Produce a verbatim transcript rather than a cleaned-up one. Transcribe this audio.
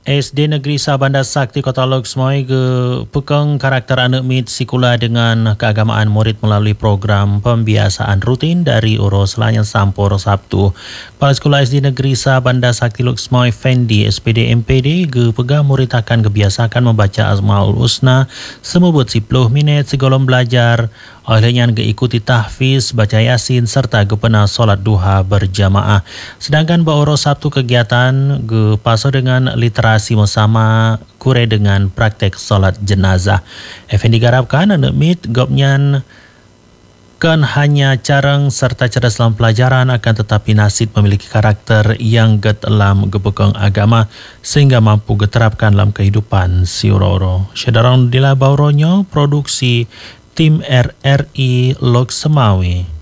S D Negeri Sabandar Sakti Kota Lok Semoi ke pekang karakter anak mit sikula dengan keagamaan murid melalui program pembiasaan rutin dari urus Selayang Sampur Sabtu. Kepala Sekolah S D Negeri Sabandar Sakti Lok Semoi Fendi S P D M P D ke pegang murid akan kebiasakan membaca Asmaul Husna semebut sepuluh minit segolong belajar. Olehnya ke ikuti tahfiz, baca yasin serta ke pena solat duha berjamaah. Sedangkan berurus Sabtu kegiatan ke paso dengan literasi bersama kure dengan praktek solat jenazah. Effendi garapkan anak mit gopnyan kan hanya carang serta cerdas dalam pelajaran akan tetapi nasib memiliki karakter yang get dalam kepekang agama sehingga mampu diterapkan dalam kehidupan siuroro. Syedarang dila bauronyo produksi Tim R R I Lok Semawi.